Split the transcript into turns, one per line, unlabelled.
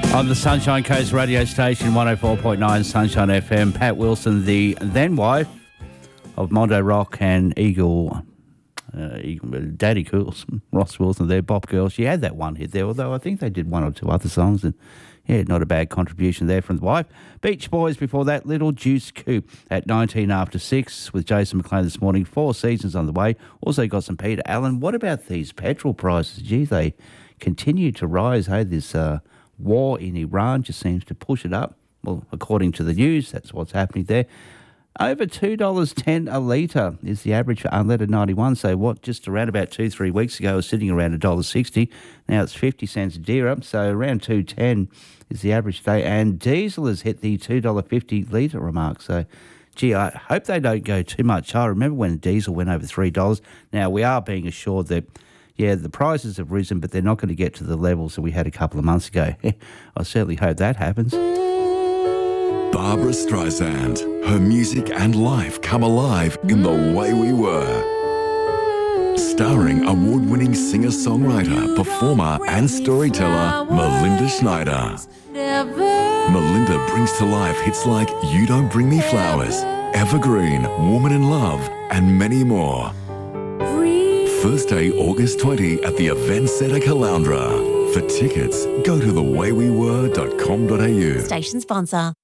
On the Sunshine Coast radio station, 104.9 Sunshine FM, Pat Wilson, the then wife of Mondo Rock and Eagle, Daddy Cools, Ross Wilson, their Bop Girl. She had that one hit there, although I think they did one or two other songs, and yeah, not a bad contribution there from the wife. Beach Boys before that, Little Juice Coupe at 19 after 6 with Jason McLean this morning. 4 seasons on the way. Also got some Peter Allen. What about these petrol prices? Gee, they continue to rise. Hey, this war in Iran just seems to push it up. Well, according to the news, that's what's happening there. Over $2.10 a litre is the average for unleaded 91. So what, just around about 2-3 weeks ago, was sitting around $1.60. Now it's 50 cents dearer, so around $2.10 is the average today. And diesel has hit the $2.50 litre remark. So, gee, I hope they don't go too much. I remember when diesel went over $3. Now, we are being assured that, yeah, the prices have risen, but they're not going to get to the levels that we had a couple of months ago. I certainly hope that happens.
Barbra Streisand. Her music and life come alive in The Way We Were. Starring award-winning singer-songwriter, performer and storyteller Melinda Schneider. Melinda brings to life hits like You Don't Bring Me Flowers, Evergreen, Woman in Love, and many more. Thursday, August 20 at the Event Centre Caloundra. For tickets, go to thewaywewere.com.au.
Station sponsor.